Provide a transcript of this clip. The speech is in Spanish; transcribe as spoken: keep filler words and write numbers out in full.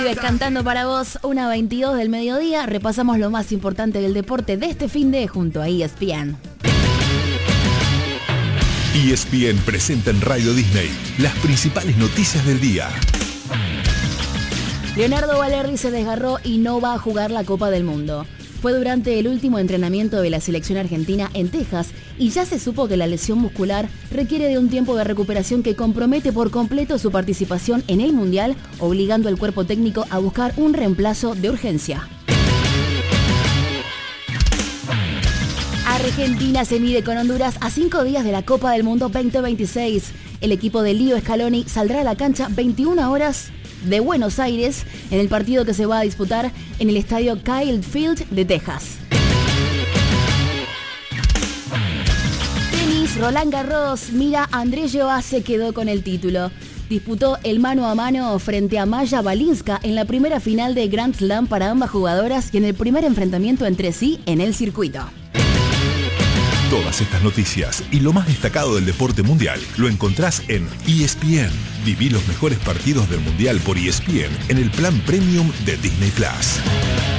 Pibes cantando para vos, una veintidós del mediodía. Repasamos lo más importante del deporte de este fin de junto a E S P N. E S P N presenta en Radio Disney las principales noticias del día. Leonardo Valerdi se desgarró y no va a jugar la Copa del Mundo. Fue durante el último entrenamiento de la selección argentina en Texas y ya se supo que la lesión muscular requiere de un tiempo de recuperación que compromete por completo su participación en el Mundial, obligando al cuerpo técnico a buscar un reemplazo de urgencia. Argentina se mide con Honduras a cinco días de la Copa del Mundo veinte veintiséis. El equipo de Lío Scaloni saldrá a la cancha veintiuna horas de Buenos Aires en el partido que se va a disputar en el estadio Kyle Field de Texas. Tenis, Roland Garros, mira, André Joa se quedó con el título. Disputó el mano a mano frente a Maya Balinska en la primera final de Grand Slam para ambas jugadoras y en el primer enfrentamiento entre sí en el circuito. Todas estas noticias y lo más destacado del deporte mundial lo encontrás en E S P N. Viví los mejores partidos del mundial por E S P N en el plan premium de Disney Plus.